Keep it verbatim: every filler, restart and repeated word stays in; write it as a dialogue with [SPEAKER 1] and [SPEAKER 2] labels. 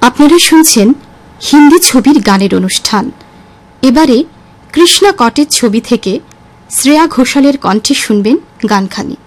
[SPEAKER 1] আপনারা শুনছেন হিন্দি ছবির গানের অনুষ্ঠান। এবারে কৃষ্ণা কটেজ ছবি থেকে শ্রেয়া ঘোষালের কণ্ঠে শুনবেন গানখানি।